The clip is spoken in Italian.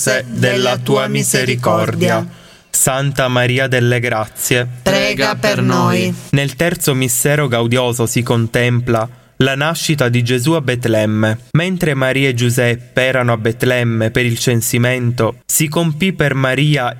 della tua misericordia. Santa Maria delle Grazie, Prega per noi. Nel terzo mistero gaudioso si contempla la nascita di Gesù a Betlemme. Mentre Maria e Giuseppe erano a Betlemme per il censimento, si compì per Maria